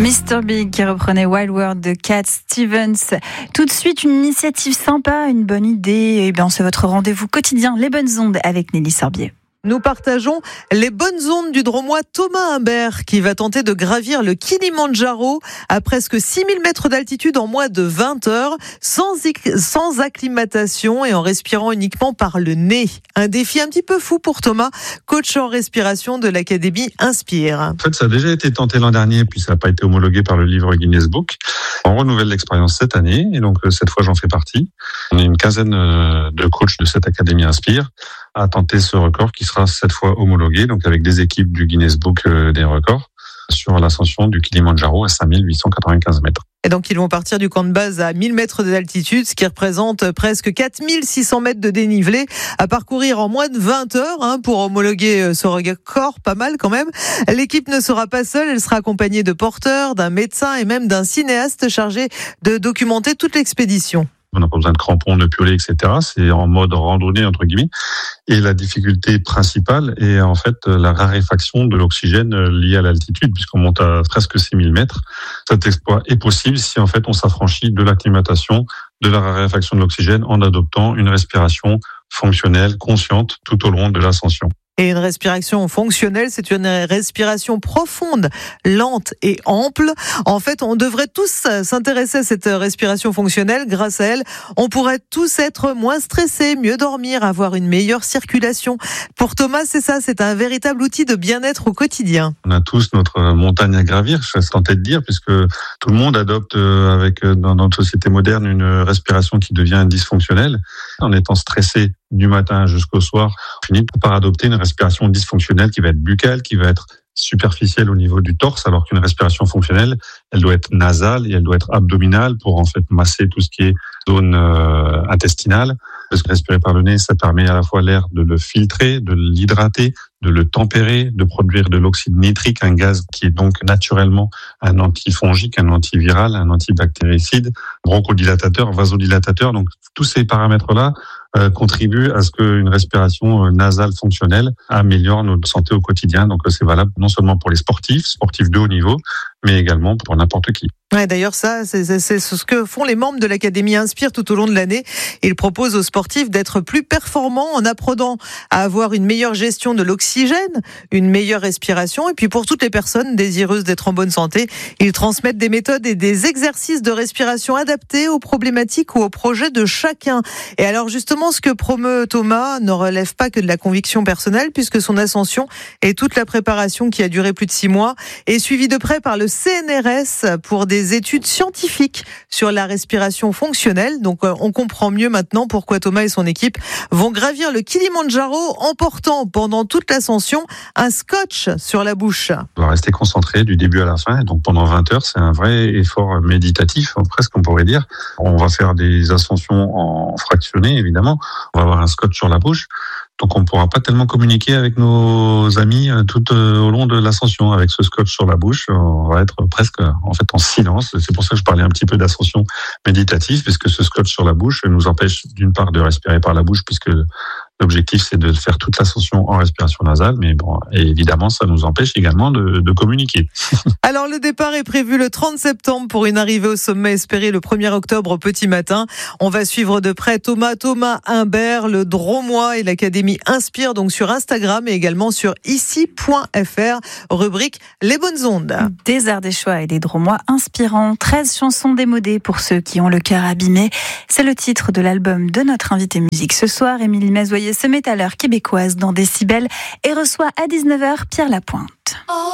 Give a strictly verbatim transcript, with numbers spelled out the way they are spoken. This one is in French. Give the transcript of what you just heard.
mister Big qui reprenait Wild World de Cat Stevens. Tout de suite, une initiative sympa, une bonne idée. Eh bien, c'est votre rendez-vous quotidien, Les Bonnes Ondes, avec Nelly Sorbier. Nous partageons les bonnes ondes du Dromois Thomas Humbert qui va tenter de gravir le Kilimandjaro à presque six mille mètres d'altitude en moins de vingt heures, sans, sans acclimatation et en respirant uniquement par le nez. Un défi un petit peu fou pour Thomas, coach en respiration de l'Académie Inspire. En fait, ça a déjà été tenté l'an dernier, puis ça n'a pas été homologué par le livre Guinness Book. On renouvelle l'expérience cette année, et donc cette fois j'en fais partie. On est une quinzaine de coachs de cette Académie Inspire à tenter ce record qui sera cette fois homologué, donc avec des équipes du Guinness Book des records, sur l'ascension du Kilimandjaro à cinq mille huit cent quatre-vingt-quinze mètres. Et donc ils vont partir du camp de base à mille mètres d'altitude, ce qui représente presque quatre mille six cents mètres de dénivelé à parcourir en moins de vingt heures hein, pour homologuer ce record, pas mal quand même. L'équipe ne sera pas seule, elle sera accompagnée de porteurs, d'un médecin et même d'un cinéaste chargé de documenter toute l'expédition. On n'a pas besoin de crampons, de piolets, et cetera. C'est en mode randonnée, entre guillemets. Et la difficulté principale est en fait la raréfaction de l'oxygène liée à l'altitude, puisqu'on monte à presque six mille mètres. Cet exploit est possible si en fait on s'affranchit de l'acclimatation, de la raréfaction de l'oxygène en adoptant une respiration fonctionnelle, consciente, tout au long de l'ascension. Et une respiration fonctionnelle, c'est une respiration profonde, lente et ample. En fait, on devrait tous s'intéresser à cette respiration fonctionnelle. Grâce à elle, on pourrait tous être moins stressés, mieux dormir, avoir une meilleure circulation. Pour Thomas, c'est ça, c'est un véritable outil de bien-être au quotidien. On a tous notre montagne à gravir, je suis tenté de dire, puisque tout le monde adopte avec dans notre société moderne une respiration qui devient dysfonctionnelle. En étant stressé du matin jusqu'au soir, on finit par adopter une respiration dysfonctionnelle qui va être buccale, qui va être superficielle au niveau du torse, alors qu'une respiration fonctionnelle, elle doit être nasale et elle doit être abdominale pour en fait masser tout ce qui est zone euh, intestinale. Parce que respirer par le nez, ça permet à la fois l'air de le filtrer, de l'hydrater, de le tempérer, de produire de l'oxyde nitrique, un gaz qui est donc naturellement un antifongique, un antiviral, un antibactéricide, bronchodilatateur, vasodilatateur. Donc tous ces paramètres-là euh, contribuent à ce qu'une respiration nasale fonctionnelle améliore notre santé au quotidien. Donc c'est valable non seulement pour les sportifs, sportifs de haut niveau, mais également pour n'importe qui. Ouais, d'ailleurs, ça, c'est, c'est, c'est ce que font les membres de l'Académie Inspire tout au long de l'année. Ils proposent aux sportifs d'être plus performants en apprenant à avoir une meilleure gestion de l'oxygène, une meilleure respiration. Et puis pour toutes les personnes désireuses d'être en bonne santé, ils transmettent des méthodes et des exercices de respiration adaptés aux problématiques ou aux projets de chacun. Et alors justement, ce que promeut Thomas ne relève pas que de la conviction personnelle, puisque son ascension et toute la préparation qui a duré plus de six mois est suivie de près par le C N R S pour des études scientifiques sur la respiration fonctionnelle. Donc on comprend mieux maintenant pourquoi Thomas et son équipe vont gravir le Kilimandjaro en portant pendant toute l'ascension un scotch sur la bouche. On va rester concentré du début à la fin. Et donc pendant vingt heures, c'est un vrai effort méditatif, presque on pourrait dire. On va faire des ascensions en fractionné, évidemment. On va avoir un scotch sur la bouche. Donc on ne pourra pas tellement communiquer avec nos amis tout au long de l'ascension. Avec ce scotch sur la bouche, on va être presque en fait en silence. C'est pour ça que je parlais un petit peu d'ascension méditative, puisque ce scotch sur la bouche nous empêche d'une part de respirer par la bouche, puisque l'objectif, c'est de faire toute l'ascension en respiration nasale, mais bon, et évidemment, ça nous empêche également de, de communiquer. Alors, le départ est prévu le trente septembre pour une arrivée au sommet espérée le premier octobre au petit matin. On va suivre de près Thomas, Thomas Humbert, le Dromois et l'Académie Inspire, donc sur Instagram et également sur ici point f r, rubrique Les Bonnes Ondes. Des arts, des choix et des Dromois inspirants. treize chansons démodées pour ceux qui ont le cœur abîmé. C'est le titre de l'album de notre invité musique ce soir. Émilie Mazoyer se met à l'heure québécoise dans Décibel et reçoit à dix-neuf heures Pierre Lapointe.